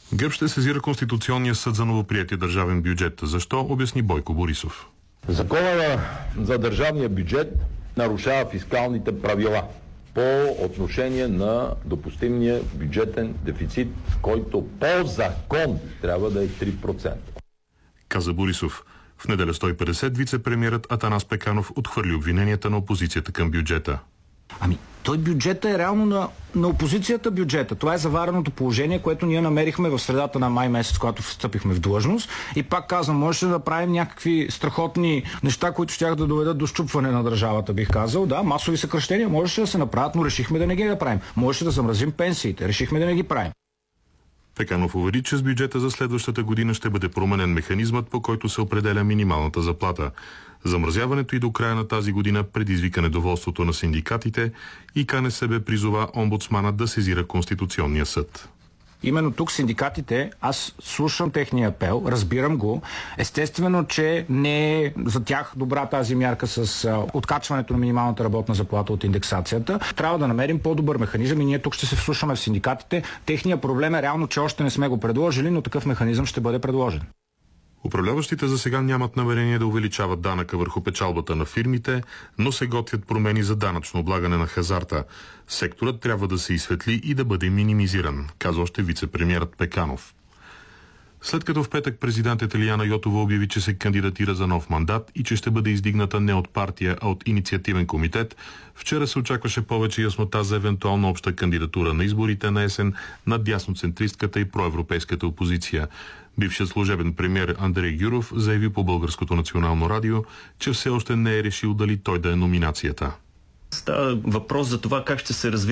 ГЕРБ ще сезира Конституционния съд за новоприетия държавен бюджет. Защо, обясни Бойко Борисов. Законът за държавния бюджет нарушава фискалните правила по отношение на допустимия бюджетен дефицит, който по закон трябва да е 3%. Каза Борисов. В неделя 150 вице-премиерът Атанас Пеканов отхвърли обвиненията на опозицията към бюджета. Той бюджета е реално на опозицията бюджета. Това е завареното положение, което ние намерихме в средата на май месец, когато встъпихме в длъжност. И пак казвам, можеше да правим някакви страхотни неща, които щях да доведат до счупване на държавата, бих казал. Да, масови съкращения можеше да се направят, но решихме да не ги направим. Можеше да замразим пенсиите, решихме да не ги правим. Пеканов увери, че с бюджета за следващата година ще бъде променен механизмът, по който се определя минималната заплата. Замразяването и до края на тази година предизвика недоволството на синдикатите и КНСБ призова омбудсманът да сезира Конституционния съд. Именно тук синдикатите, аз слушам техния апел, разбирам го. Естествено, че не е за тях добра тази мярка с откачването на минималната работна заплата от индексацията. Трябва да намерим по-добър механизъм и ние тук ще се вслушаме в синдикатите. Техният проблем е реално, че още не сме го предложили, но такъв механизъм ще бъде предложен. Управляващите за сега нямат намерение да увеличават данъка върху печалбата на фирмите, но се готвят промени за данъчно облагане на хазарта. Секторът трябва да се изсветли и да бъде минимизиран, каза още вице-премиерът Пеканов. След като в петък президентът Илияна Йотова обяви, че се кандидатира за нов мандат и че ще бъде издигната не от партия, а от инициативен комитет, вчера се очакваше повече яснота за евентуална обща кандидатура на изборите на есен на дясноцентристката и проевропейската опозиция. Бившият служебен премиер Андрей Гюров заяви по Българското национално радио, че все още не е решил дали той да е номинацията. Става въпрос за това как ще се развие